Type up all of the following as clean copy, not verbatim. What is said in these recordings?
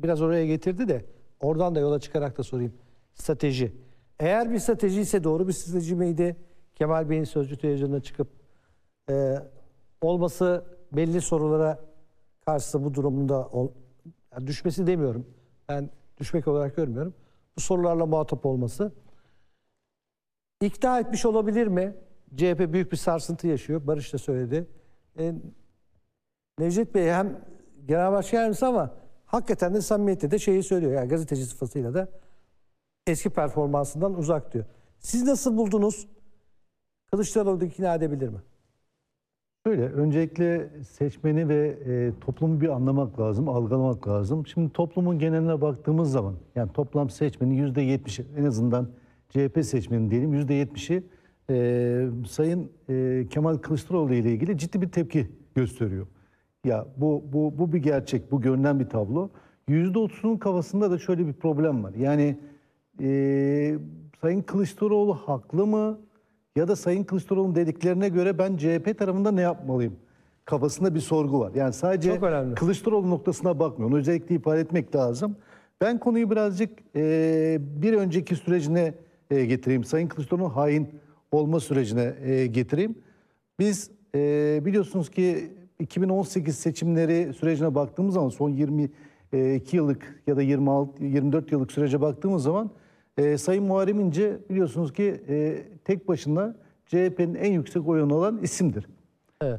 biraz oraya getirdi de oradan da yola çıkarak da sorayım. Strateji. Eğer bir strateji ise doğru bir strateji miydi? Kemal Bey'in sözcü televizyonuna çıkıp olması belli sorulara karşı bu durumda yani düşmesi demiyorum. Ben düşmek olarak görmüyorum. Bu sorularla muhatap olması. İkna etmiş olabilir mi? CHP büyük bir sarsıntı yaşıyor. Barış da söyledi. Necdet Bey hem genel başkan yardımcısı ama hakikaten de samimiyetle de şeyi söylüyor. Yani gazeteci sıfatıyla da eski performansından uzak diyor. Siz nasıl buldunuz? Kılıçdaroğlu ikna edebilir mi? Şöyle, öncelikle seçmeni ve toplumu bir anlamak lazım, algılamak lazım. Şimdi toplumun geneline baktığımız zaman, yani toplam seçmenin %70'i, en azından CHP seçmeni diyelim, %70'i Sayın Kemal Kılıçdaroğlu ile ilgili ciddi bir tepki gösteriyor. Ya bu bir gerçek, bu görünen bir tablo. %30'un kafasında da şöyle bir problem var. Yani Sayın Kılıçdaroğlu haklı mı? Ya da Sayın Kılıçdaroğlu'nun dediklerine göre ben CHP tarafında ne yapmalıyım? Kafasında bir sorgu var. Yani sadece Kılıçdaroğlu noktasına bakmıyor. Onu özellikle ifade etmek lazım. Ben konuyu birazcık bir önceki sürecine getireyim. Sayın Kılıçdaroğlu'nun hain olma sürecine getireyim. Biz biliyorsunuz ki 2018 seçimleri sürecine baktığımız zaman son 22 yıllık ya da 24 yıllık sürece baktığımız zaman Sayın Muharrem İnce biliyorsunuz ki tek başına CHP'nin en yüksek oyunu alan isimdir. Evet.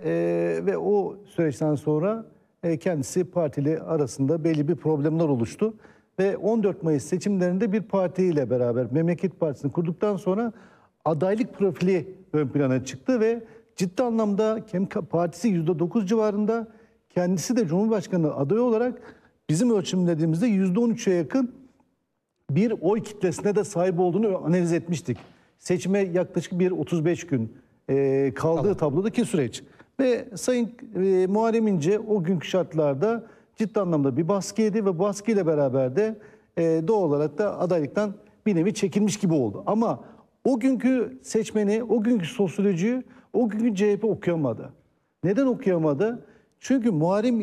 Ve o süreçten sonra kendisi partili arasında belli bir problemler oluştu. Ve 14 Mayıs seçimlerinde bir partiyle beraber Memleket Partisi'ni kurduktan sonra adaylık profili ön plana çıktı ve ciddi anlamda partisi %9 civarında, kendisi de Cumhurbaşkanı adayı olarak bizim ölçümlediğimizde %13'e yakın bir oy kitlesine de sahip olduğunu analiz etmiştik. Seçime yaklaşık bir 35 gün kaldığı tablodaki süreç. Ve Sayın Muharrem İnce o günkü şartlarda ciddi anlamda bir baskı yedi ve baskıyla beraber de doğal olarak da adaylıktan bir nevi çekilmiş gibi oldu. Ama o günkü seçmeni, o günkü sosyolojiyi, o günkü CHP okuyamadı. Neden okuyamadı? Çünkü Muharrem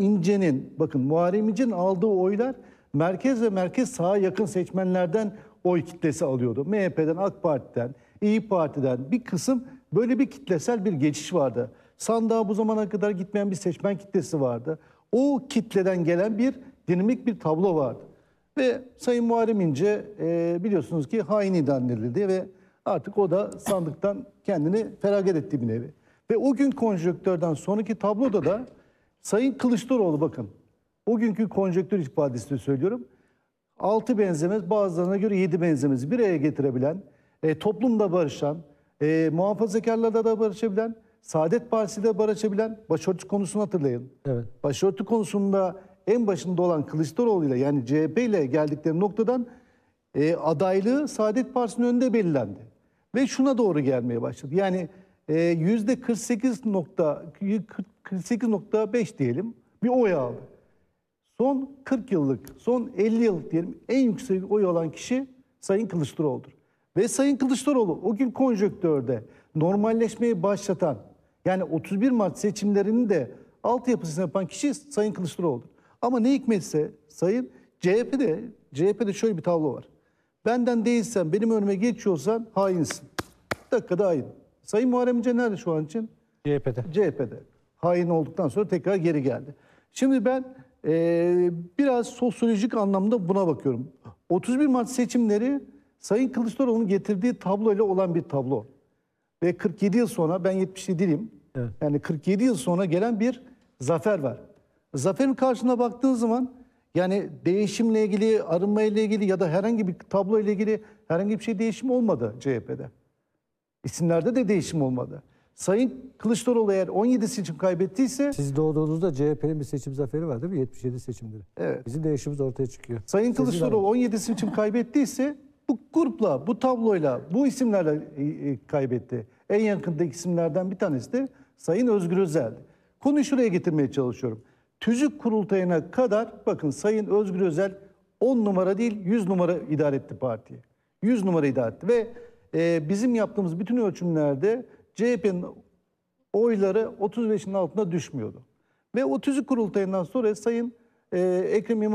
İnce'nin aldığı oylar merkez ve merkez sağa yakın seçmenlerden oy kitlesi alıyordu. MHP'den, AK Parti'den, İYİ Parti'den bir kısım böyle bir kitlesel bir geçiş vardı. Sandığa bu zamana kadar gitmeyen bir seçmen kitlesi vardı. O kitleden gelen bir dinamik bir tablo vardı. Ve Sayın Muharrem İnce biliyorsunuz ki hain ilan edildi ve artık o da sandıktan kendini feragat etti bir nevi. Ve o gün konjonktörden sonraki tabloda da Sayın Kılıçdaroğlu, bakın o günkü konjonktür ifadesini söylüyorum. 6 benzemez, bazılarına göre 7 benzemez bir araya getirebilen, toplumda barışan, muhafazakarlarda da barışabilen, Saadet Partisi'de barışabilen, başörtü konusunu hatırlayın. Evet. Başörtü konusunda en başında olan Kılıçdaroğlu ile, yani CHP ile geldikleri noktadan adaylığı Saadet Partisi'nin önünde belirlendi. Ve şuna doğru gelmeye başladı. Yani %48.5 diyelim bir oy aldı. Son 40 yıllık, son 50 yıl diyelim en yüksek oy alan kişi Sayın Kılıçdaroğlu'dur. Ve Sayın Kılıçdaroğlu o gün konjonktörde normalleşmeyi başlatan, yani 31 Mart seçimlerinin de altyapısını yapan kişi Sayın Kılıçdaroğlu'dur. Ama ne hikmetse Sayın CHP'de şöyle bir tablo var. Benden değilsen, benim önüme geçiyorsan hainsin. Bir dakikada hain. Sayın Muharrem İnce nerede şu an için? CHP'de. Hain olduktan sonra tekrar geri geldi. Şimdi ben biraz sosyolojik anlamda buna bakıyorum. 31 Mart seçimleri Sayın Kılıçdaroğlu'nun getirdiği tabloyla olan bir tablo. Ve 47 yıl sonra, ben 77'liyim. Evet. Yani 47 yıl sonra gelen bir zafer var. Zaferin karşısına baktığın zaman yani değişimle ilgili, arınma ile ilgili ya da herhangi bir tablo ile ilgili herhangi bir şey değişim olmadı CHP'de. İsimlerde de değişim olmadı. Sayın Kılıçdaroğlu eğer 17 seçim kaybettiyse... Siz doğduğunuzda CHP'nin bir seçim zaferi var değil mi? 77 seçimleri. Evet. Bizim değişimimiz ortaya çıkıyor. Sayın Kılıçdaroğlu 17 seçim kaybettiyse bu grupla, bu tabloyla, bu isimlerle kaybetti. En yakındaki isimlerden bir tanesi de Sayın Özgür Özel'di. Konuyu şuraya getirmeye çalışıyorum. Tüzük kurultayına kadar bakın Sayın Özgür Özel 10 numara değil 100 numara idare etti partiyi. 100 numara idare etti ve bizim yaptığımız bütün ölçümlerde CHP'nin oyları 35'in altına düşmüyordu. Ve o tüzük kurultayından sonra Sayın Ekrem İmamoğlu